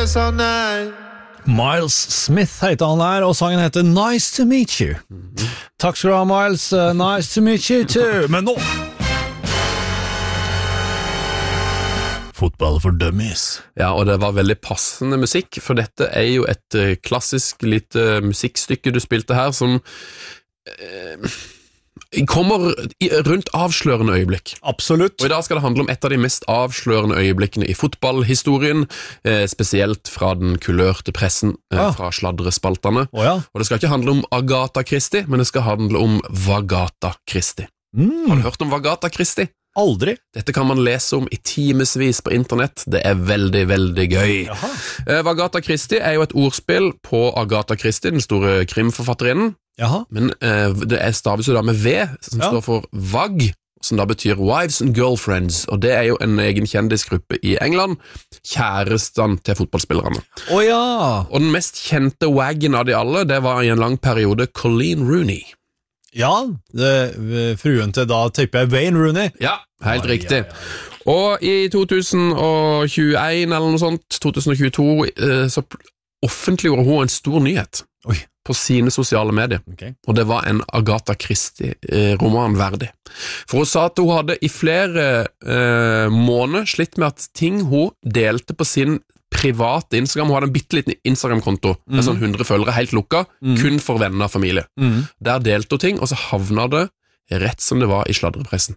jeg sa nei. Miles Smith heter han her, og sangen heter Nice to meet you. Takk skal du ha, Miles. Nice to meet you too. Men nå Fotball for dummies. Ja, og det var veldig passende musikk, for dette jo et klassisk lite musikkstykke du spilte her, som kommer rundt avslørende øyeblikk. Absolutt. Og i dag skal det handle om et av de mest avslørende øyeblikkene i fotballhistorien, spesielt fra den kulørte pressen, fra sladrespaltene. Ja. Og det skal ikke handle om Agatha Christie, men det skal handle om Vagatha Christie. Har du hørt om Vagatha Christie? Aldri. Dette kan man lese om i timesvis på internett. Det veldig, veldig gøy. Vagatha Christie jo et ordspill på Agatha Christie, den store krimforfatterinnen. Jaha. Men det staves jo da med V, som står for VAG, som da betyr Wives and Girlfriends, og det jo en egen kjendisgruppe i England, kjærestene til fotballspillerne. Ja. Og den mest kjente waggen av de alle, det var i en lang periode Colleen Rooney. Ja, fruen til da tipper jeg Wayne Rooney. Ja, helt riktig. Og i 2021 eller noe sånt, 2022, så offentliggjorde hun en stor nyhet på sine sosiale medier. Og det var en Agatha Christie-roman verdig. For hun sa at hun hadde i flere måneder slitt med at ting hun delte på sin private Instagram. Hun hadde en bitteliten Instagram-konto med sånn 100 følgere, helt lukka, kun for venner og familie. Der delte hun ting, og så havna det rett som det var i sladrepressen.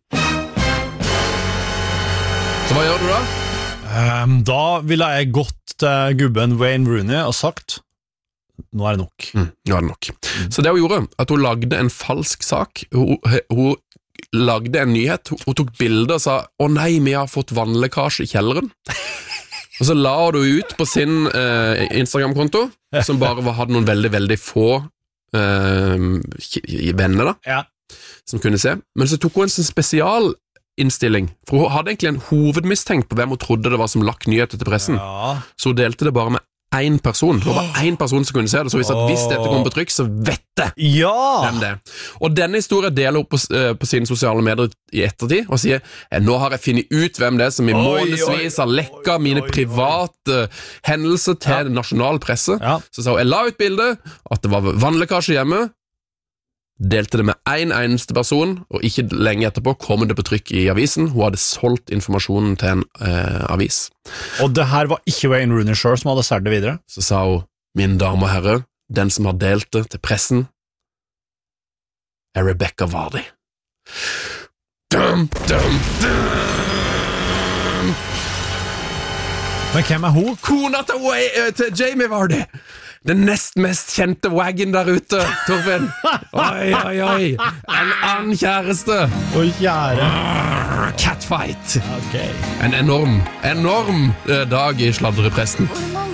Så hva gjør du da? Da ville jeg gått til gubben Wayne Rooney og sagt nå det nok. Nå det nok. Så det hun gjorde, at hun lagde en falsk sak. Hun lagde en nyhet. Hun tok bilder og sa «Å nei, vi har fått vannlekkasje i kjelleren». Og så la du ut på sin Instagram-konto, som bare hadde noen veldig, veldig få venner da, som kunne se. Men så tok hun en sånn spesialinnstilling, for hun hadde egentlig en hovedmistenkt på hvem hun trodde det var som lakk nyheter til pressen. Så hun delte det bare med en person. Det var bare en person som kunne se det, så hvis dette kommer på trykk, så vet det hvem det. Og denne historien deler hun på sine sosiale medier i ettertid, og sier, nå har jeg funnet ut hvem det som i månedsvis har lekket mine private hendelser til nasjonal presse. Så sa hun, jeg la ut bildet, at det var vannlekkasje hjemme, delte det med en eneste person, og ikke lenge etterpå kom det på trykk i avisen. Hun hadde solgt informasjonen til en avis. Og det her var ikke Wayne Rooney selv som hadde sært det videre? Så sa hun, mine damer og herrer, den som har delt det til pressen, Rebecca Vardy. Dum, dum, dum. Men hvem hun? Kona til Jamie Vardy! Den nest mest kjente waggen der ute, Torfinn. Oi. En annen kjæreste. Oi, kjære. Catfight. En enorm dag i sladrepressen.